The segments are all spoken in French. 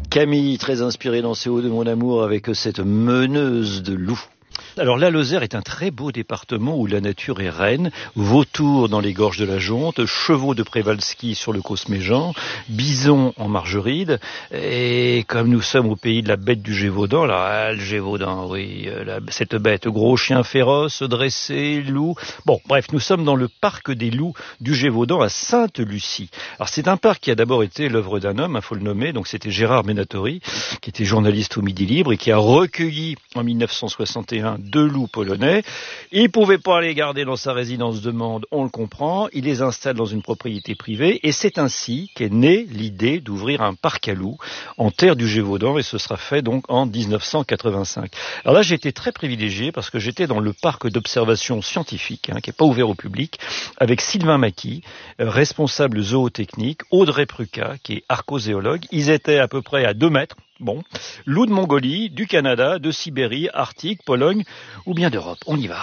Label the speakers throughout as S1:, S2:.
S1: Camille, très inspirée dans ces hauts de mon amour avec cette meneuse de loups. Alors la Lozère est un très beau département où la nature est reine, vautours dans les gorges de la Jonte, chevaux de Przewalski sur le Cosméjean, bisons en Margeride, et comme nous sommes au pays de la bête du Gévaudan, alors le Gévaudan, oui, cette bête, gros chien féroce, dressé, loup, bon bref, nous sommes dans le parc des loups du Gévaudan à Sainte-Lucie. Alors c'est un parc qui a d'abord été l'œuvre d'un homme, il faut le nommer, donc c'était Gérard Menatori, qui était journaliste au Midi Libre et qui a recueilli en 1961 deux loups polonais. Il ne pouvait pas les garder dans sa résidence de Mende, on le comprend. Il les installe dans une propriété privée et c'est ainsi qu'est née l'idée d'ouvrir un parc à loups en terre du Gévaudan et ce sera fait donc en 1985. Alors là, j'ai été très privilégié parce que j'étais dans le parc d'observation scientifique, qui n'est pas ouvert au public, avec Sylvain Maquis, responsable zootechnique, Audrey Pruka, qui est archéologue. Ils étaient à peu près à 2 mètres. Bon, loups de Mongolie, du Canada, de Sibérie, Arctique, Pologne ou bien d'Europe. On y va.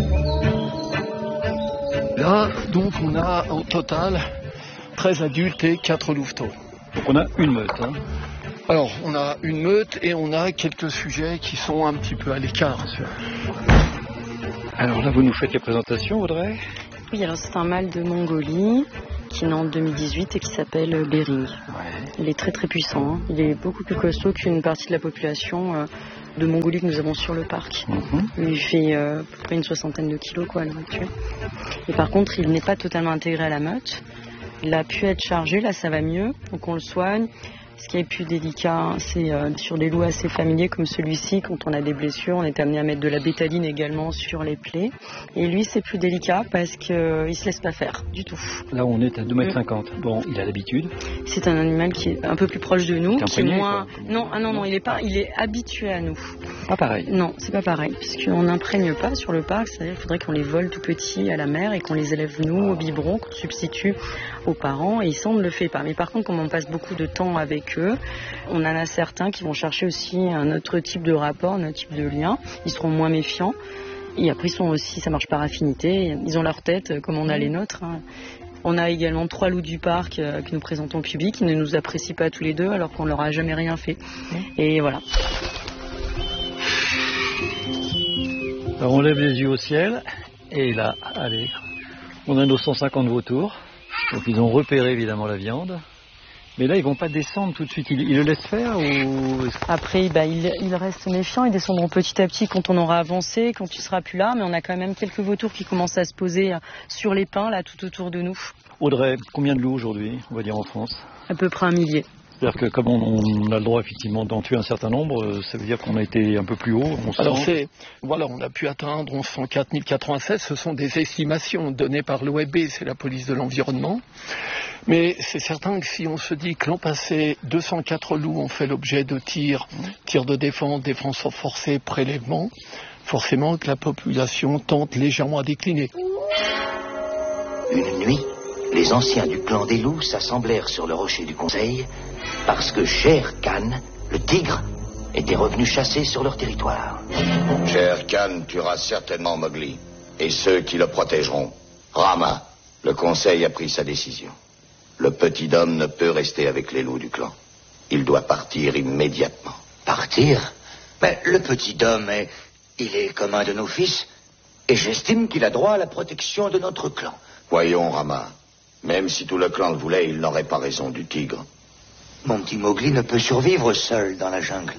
S2: Là, donc, on a au total 13 adultes et 4 louveteaux.
S1: Donc on a une meute. Hein.
S2: Alors, on a une meute et on a quelques sujets qui sont un petit peu à l'écart.
S1: Alors là, vous nous faites les présentations, Audrey ?
S3: Oui, alors c'est un mâle de Mongolie qui est né en 2018 et qui s'appelle Bering.
S1: Ouais.
S3: Il est très très puissant. Hein. Il est beaucoup plus costaud qu'une partie de la population de Mongolie que nous avons sur le parc. Il fait à peu près une 60aine de kilos à l'heure actuelle. Et par contre, il n'est pas totalement intégré à la meute. Il a pu être chargé, là ça va mieux, donc on le soigne. Ce qui est plus délicat, c'est sur des loups assez familiers comme celui-ci, quand on a des blessures, on est amené à mettre de la bétaline également sur les plaies. Et lui, c'est plus délicat parce qu'il ne se laisse pas faire du tout.
S1: Là, on est à 2,50 m. Bon, il a l'habitude.
S3: C'est un animal qui est un peu plus proche de nous.
S1: Qui est
S3: moins... Non, il est habitué à nous.
S1: Pas pareil.
S3: Non, c'est pas pareil, puisqu'on n'imprègne pas sur le parc, c'est-à-dire qu'il faudrait qu'on les vole tout petits à la mer et qu'on les élève nous au biberon, qu'on substitue aux parents, et ça on ne le fait pas. Mais par contre, comme on passe beaucoup de temps avec eux, on en a certains qui vont chercher aussi un autre type de rapport, un autre type de lien, ils seront moins méfiants, et après ils sont aussi, ça marche par affinité, ils ont leur tête comme on a les nôtres. Hein. On a également 3 loups du parc que nous présentons au public, qui ne nous apprécient pas tous les deux alors qu'on leur a jamais rien fait. Et voilà.
S1: Alors on lève les yeux au ciel, et là, allez, on a nos 150 vautours. Donc ils ont repéré évidemment la viande. Mais là, ils vont pas descendre tout de suite. Ils le laissent faire ou...
S3: Après, ils restent méfiants. Ils descendront petit à petit quand on aura avancé, quand tu seras plus là. Mais on a quand même quelques vautours qui commencent à se poser sur les pins, là, tout autour de nous.
S1: Audrey, combien de loups aujourd'hui, on va dire en France ?
S3: À peu près 1 millier.
S1: C'est-à-dire que comme on a le droit effectivement d'en tuer un certain nombre, ça veut dire qu'on a été un peu plus haut.
S2: Alors on a pu atteindre 104 096, ce sont des estimations données par l'OEB, c'est la police de l'environnement. Mais c'est certain que si on se dit que l'an passé, 204 loups ont fait l'objet de tirs de défense, défense forcée, prélèvement, forcément que la population tente légèrement à décliner.
S4: Une nuit, les anciens du clan des loups s'assemblèrent sur le rocher du Conseil parce que Sher Khan, le tigre, était revenu chasser sur leur territoire.
S5: Sher Khan tuera certainement Mowgli et ceux qui le protégeront. Rama, le Conseil a pris sa décision. Le petit homme ne peut rester avec les loups du clan. Il doit partir immédiatement.
S4: Partir? Mais le petit homme il est comme un de nos fils et j'estime qu'il a droit à la protection de notre clan.
S5: Voyons, Rama. Même si tout le clan le voulait, il n'aurait pas raison du tigre.
S4: Mon petit Mowgli ne peut survivre seul dans la jungle.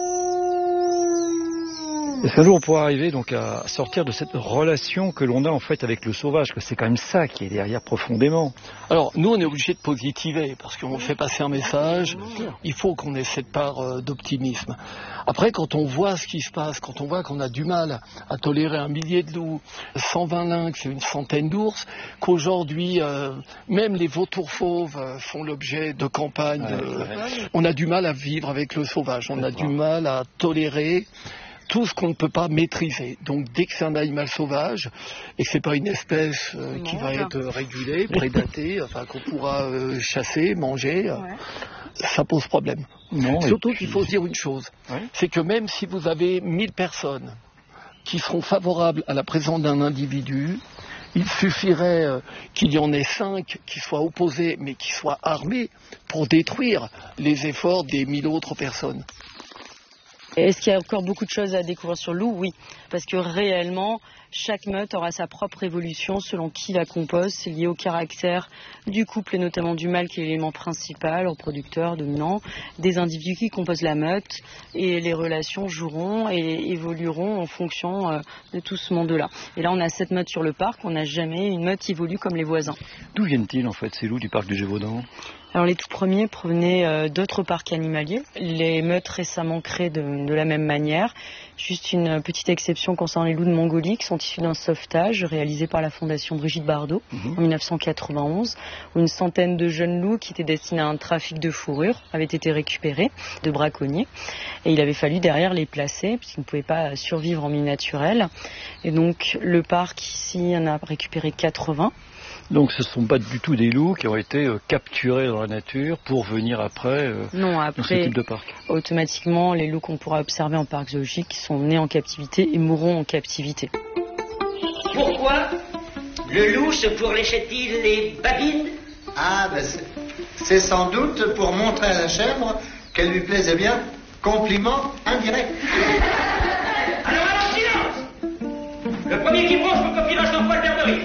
S1: Est-ce qu'un jour on pourra arriver donc à sortir de cette relation que l'on a en fait avec le sauvage, que c'est quand même ça qui est derrière profondément?
S2: Alors nous on est obligé de positiver parce qu'on fait passer un message, il faut qu'on ait cette part d'optimisme. Après quand on voit ce qui se passe, quand on voit qu'on a du mal à tolérer 1 millier de loups, 120 lynx et une centaine d'ours, qu'aujourd'hui même les vautours fauves font l'objet de campagnes, on a du mal à vivre avec le sauvage, on a du mal à tolérer tout ce qu'on ne peut pas maîtriser. Donc dès que c'est un animal sauvage et que c'est pas une espèce qui va être régulée, prédatée, enfin qu'on pourra chasser, manger, ça pose problème.
S1: Non,
S2: surtout qu'il faut se dire une chose, c'est que même si vous avez 1000 personnes qui seront favorables à la présence d'un individu, Il suffirait qu'il y en ait 5 qui soient opposés, mais qui soient armés, pour détruire les efforts des 1000 autres personnes.
S3: Est-ce qu'il y a encore beaucoup de choses à découvrir sur le loup? Oui, parce que réellement, chaque meute aura sa propre évolution selon qui la compose. C'est lié au caractère du couple et notamment du mâle qui est l'élément principal, reproducteur, dominant, des individus qui composent la meute, et les relations joueront et évolueront en fonction de tout ce monde-là. Et là, on a 7 meutes sur le parc, on n'a jamais une meute qui évolue comme les voisins.
S1: D'où viennent-ils en fait ces loups du parc du Gévaudan?
S3: Alors les tout premiers provenaient d'autres parcs animaliers, les meutes récemment créées de la même manière. Juste une petite exception concernant les loups de Mongolie qui sont issus d'un sauvetage réalisé par la fondation Brigitte Bardot en 1991, où une centaine de jeunes loups qui étaient destinés à un trafic de fourrure avaient été récupérés de braconniers. Et il avait fallu derrière les placer puisqu'ils ne pouvaient pas survivre en milieu naturel. Et donc le parc ici en a récupéré 80.
S1: Donc ce ne sont pas du tout des loups qui ont été capturés dans la nature pour venir après,
S3: non, après
S1: dans ce type de parc.
S3: Automatiquement, les loups qu'on pourra observer en parc zoologique sont nés en captivité et mourront en captivité.
S6: Pourquoi le loup se pourléchait-il les babines?
S7: Ah, ben c'est sans doute pour montrer à la chèvre qu'elle lui plaisait bien. Compliment indirect.
S6: Alors, silence! Le premier qui bronche me copiera son poil d'herberie.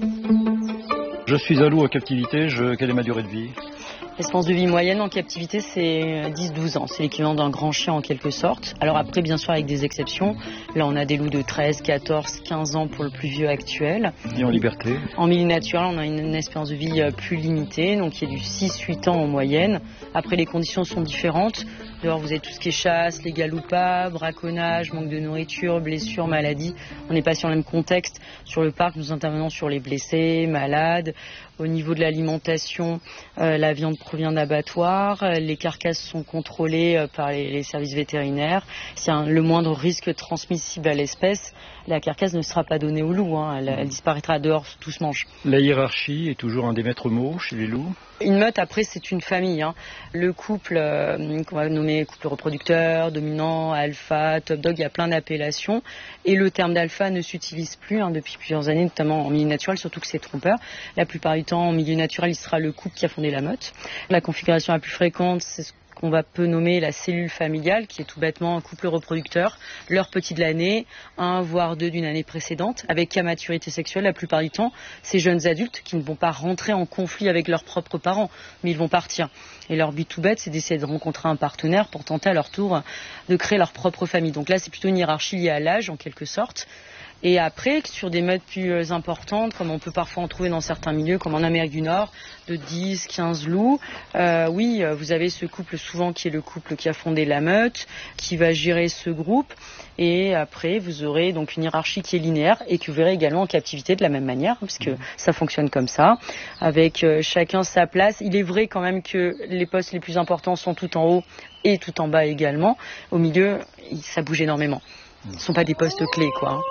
S1: Je suis un loup en captivité, quelle est ma durée de vie?
S3: L'espérance de vie moyenne en captivité, c'est 10-12 ans. C'est l'équivalent d'un grand chien en quelque sorte. Alors après, bien sûr, avec des exceptions. Là, on a des loups de 13, 14, 15 ans pour le plus vieux actuel.
S1: Et en liberté? En
S3: milieu naturel, on a une espérance de vie plus limitée, donc qui est du 6-8 ans en moyenne. Après, les conditions sont différentes. Dehors, vous avez tout ce qui est chasse, les galous pas, braconnage, manque de nourriture, blessures, maladies. On n'est pas sur le même contexte. Sur le parc, nous intervenons sur les blessés, malades. Au niveau de l'alimentation, la viande provient d'abattoirs. Les carcasses sont contrôlées par les services vétérinaires. S'il y a le moindre risque transmissible à l'espèce, la carcasse ne sera pas donnée au loup. Elle disparaîtra dehors, tout se mange.
S1: La hiérarchie est toujours un des maîtres mots chez les loups?
S3: Une meute, après, c'est une famille. Le couple, qu'on va nommer couple reproducteur, dominant, alpha, top dog, il y a plein d'appellations. Et le terme d'alpha ne s'utilise plus depuis plusieurs années, notamment en milieu naturel, surtout que c'est trompeur. La plupart du temps, en milieu naturel, il sera le couple qui a fondé la meute. La configuration la plus fréquente, c'est ce qu'on peut nommer la cellule familiale, qui est tout bêtement un couple reproducteur, leur petit de l'année, 1 voire 2 d'une année précédente, avec à maturité sexuelle la plupart du temps, ces jeunes adultes qui ne vont pas rentrer en conflit avec leurs propres parents, mais ils vont partir. Et leur but tout bête, c'est d'essayer de rencontrer un partenaire pour tenter à leur tour de créer leur propre famille. Donc là, c'est plutôt une hiérarchie liée à l'âge, en quelque sorte. Et après, sur des meutes plus importantes, comme on peut parfois en trouver dans certains milieux, comme en Amérique du Nord, de 10, 15 loups, oui, vous avez ce couple souvent qui est le couple qui a fondé la meute, qui va gérer ce groupe. Et après, vous aurez donc une hiérarchie qui est linéaire et que vous verrez également en captivité de la même manière, puisque ça fonctionne comme ça, avec chacun sa place. Il est vrai quand même que les postes les plus importants sont tout en haut et tout en bas également. Au milieu, ça bouge énormément. Ce ne sont pas des postes clés, quoi.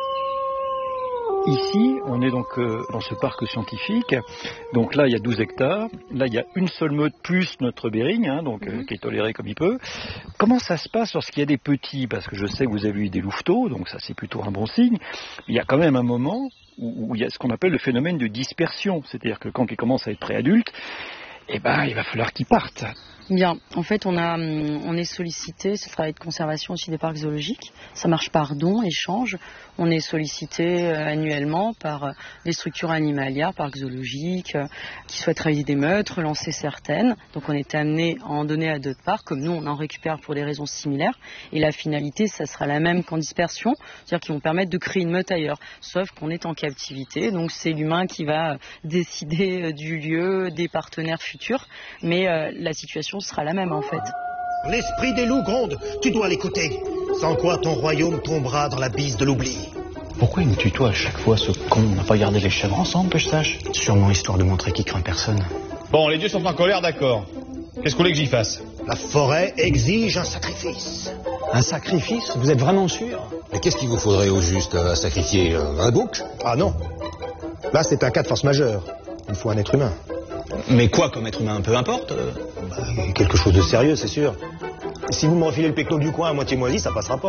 S1: Ici, on est donc dans ce parc scientifique. Donc là, il y a 12 hectares. Là, il y a une seule meute plus notre Bering, qui est toléré comme il peut. Comment ça se passe lorsqu'il y a des petits? Parce que je sais que vous avez eu des louveteaux, donc ça c'est plutôt un bon signe. Il y a quand même un moment où il y a ce qu'on appelle le phénomène de dispersion. C'est-à-dire que quand ils commencent à être préadultes, il va falloir qu'ils partent.
S3: Bien, en fait, on est sollicité, c'est le travail de conservation aussi des parcs zoologiques. Ça marche par don, échange. On est sollicité annuellement par des structures animalières, parcs zoologiques, qui souhaitent réaliser des meutes, relancer certaines. Donc on est amené à en donner à d'autres parcs, comme nous, on en récupère pour des raisons similaires. Et la finalité, ça sera la même qu'en dispersion, c'est-à-dire qu'ils vont permettre de créer une meute ailleurs. Sauf qu'on est en captivité, donc c'est l'humain qui va décider du lieu, des partenaires futurs. Mais la situation sera la même en fait.
S8: L'esprit des loups gronde, tu dois l'écouter. Sans quoi ton royaume tombera dans la bise de l'oubli.
S9: Pourquoi il me tutoie à chaque fois, ce con? On n'a pas gardé les chèvres ensemble, que je sache?
S8: Sûrement histoire de montrer qu'il craint personne.
S10: Bon, les dieux sont en colère, d'accord. Qu'est-ce qu'on voulait que j'y fasse?
S8: La forêt exige un sacrifice.
S9: Un sacrifice? Vous êtes vraiment sûr?
S11: Mais qu'est-ce qu'il vous faudrait au juste à sacrifier? Un bouc?
S8: Ah non. Là, c'est un cas de force majeure. Il faut un être humain.
S9: Mais quoi comme être humain? Peu importe.
S8: Quelque chose de sérieux, c'est sûr. Si vous me refilez le pecno du coin à moitié moisi, ça passera pas.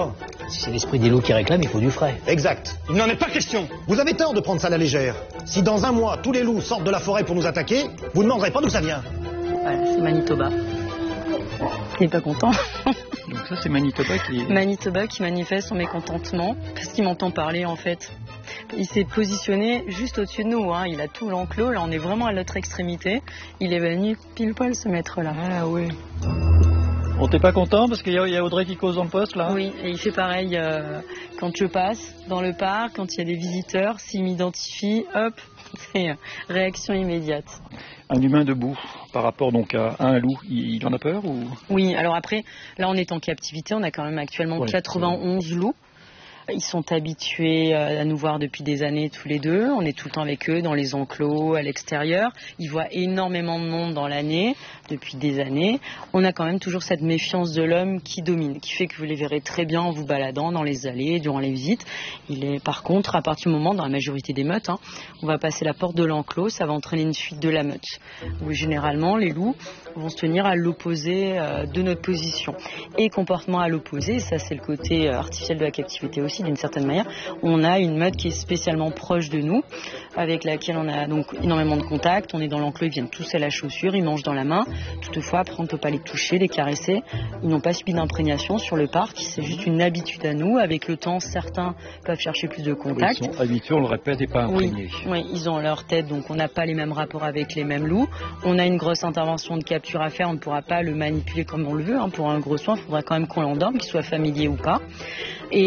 S12: Si c'est l'esprit des loups qui réclame, il faut du frais.
S8: Exact. Il n'en est pas question. Vous avez tort de prendre ça à la légère. Si dans un mois, tous les loups sortent de la forêt pour nous attaquer, vous ne demanderez pas d'où ça vient.
S3: Voilà, c'est Manitoba. Il n'est pas content.
S1: Donc ça, c'est Manitoba qui...
S3: Manitoba qui manifeste son mécontentement, parce qu'il m'entend parler, en fait. Il s'est positionné juste au-dessus de nous, hein. Il a tout l'enclos, là on est vraiment à l'autre extrémité. Il est venu pile poil se mettre là.
S1: Ah oui. On t'es pas content parce qu'il y a Audrey qui cause dans le poste là?
S3: Oui, et il fait pareil quand je passe dans le parc, quand il y a des visiteurs, s'il m'identifie, hop, c'est réaction immédiate.
S1: Un humain debout par rapport donc à un loup, il en a peur ou?
S3: Oui, alors après, là on est en captivité, on a quand même actuellement 91 loups. Ils sont habitués à nous voir depuis des années tous les deux. On est tout le temps avec eux dans les enclos, à l'extérieur. Ils voient énormément de monde dans l'année, depuis des années. On a quand même toujours cette méfiance de l'homme qui domine, qui fait que vous les verrez très bien en vous baladant dans les allées, durant les visites. Par contre, à partir du moment, dans la majorité des meutes, hein, on va passer la porte de l'enclos, ça va entraîner une fuite de la meute. Où généralement, les loups vont se tenir à l'opposé de notre position. Et comportement à l'opposé, ça c'est le côté artificiel de la captivité aussi, d'une certaine manière. On a une meute qui est spécialement proche de nous, avec laquelle on a donc énormément de contacts. On est dans l'enclos, ils viennent tous à la chaussure, ils mangent dans la main. Toutefois, après on ne peut pas les toucher, les caresser. Ils n'ont pas subi d'imprégnation sur le parc, c'est juste une habitude à nous. Avec le temps, certains peuvent chercher plus de contacts.
S1: Ils sont habitués, on le répète, et pas imprégnés.
S3: Oui, ils ont leur tête, donc on n'a pas les mêmes rapports avec les mêmes loups. On a une grosse intervention de capture à faire, on ne pourra pas le manipuler comme on le veut. Hein. Pour un gros soin, il faudra quand même qu'on l'endorme, qu'il soit familier ou pas. Et